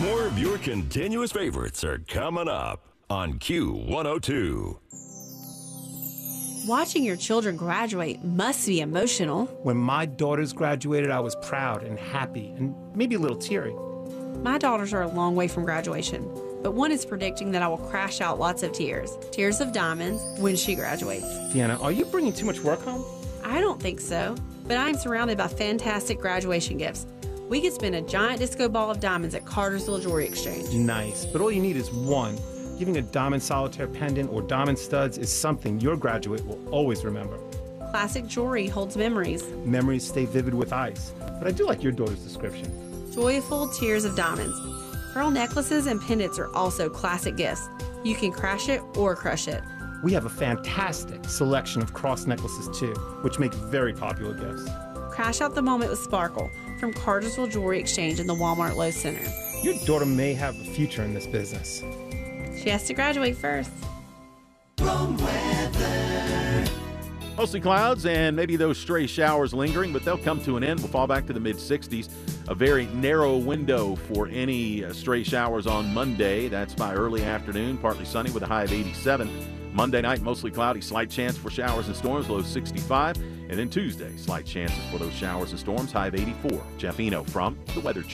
More of your continuous favorites are coming up on Q102. Watching your children graduate must be emotional. When my daughters graduated, I was proud and happy and maybe a little teary. My daughters are a long way from graduation, but one is predicting that I will crash out lots of tears. Tears of diamonds when she graduates. Deanna, are you bringing too much work home? I don't think so, but I'm surrounded by fantastic graduation gifts. We could spin a giant disco ball of diamonds at Cartersville Jewelry Exchange. Nice, but all you need is one. Giving a diamond solitaire pendant or diamond studs is something your graduate will always remember. Classic jewelry holds memories. Memories stay vivid with ice, but I do like your daughter's description. Joyful tears of diamonds. Pearl necklaces and pendants are also classic gifts. You can crash it or crush it. We have a fantastic selection of cross necklaces too, which make very popular gifts. Crash out the moment with Sparkle from Cartersville Jewelry Exchange in the Walmart Lowe's Center. Your daughter may have a future in this business. She has to graduate first. Mostly clouds and maybe those stray showers lingering, but they'll come to an end. We'll fall back to the mid-60s. A very narrow window for any stray showers on Monday. That's by early afternoon, partly sunny with a high of 87. Monday night, mostly cloudy, slight chance for showers and storms, low 65. And then Tuesday, slight chances for those showers and storms, high of 84. Jeff Eno from the Weather Channel.